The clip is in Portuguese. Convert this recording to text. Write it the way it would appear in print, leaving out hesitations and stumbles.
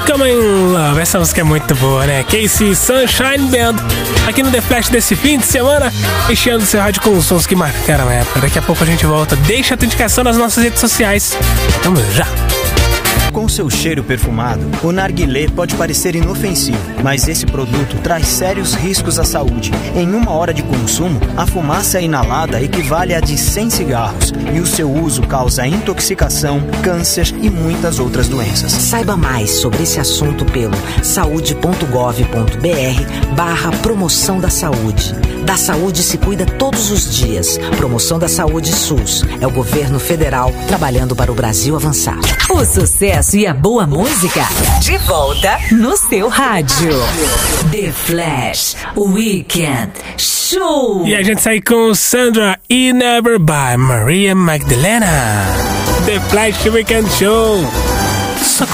Come in Love, essa música é muito boa, né? Casey Sunshine Band, aqui no The Flash desse fim de semana, enchendo seu rádio com os sons que marcaram a época. Daqui a pouco a gente volta, deixa a autenticação nas nossas redes sociais. Vamos já! Com seu cheiro perfumado, o narguilé pode parecer inofensivo, mas esse produto traz sérios riscos à saúde. Em 1 hora de consumo, a fumaça inalada equivale a de 100 cigarros e o seu uso causa intoxicação, câncer e muitas outras doenças. Saiba mais sobre esse assunto pelo saude.gov.br/promoção da saúde. Da saúde se cuida todos os dias. Promoção da Saúde SUS. É o governo federal trabalhando para o Brasil avançar. O sucesso e a boa música de volta no seu rádio. The Flash Weekend Show. E a gente sai com Sandra e Never by Maria Magdalena. The Flash Weekend Show. Só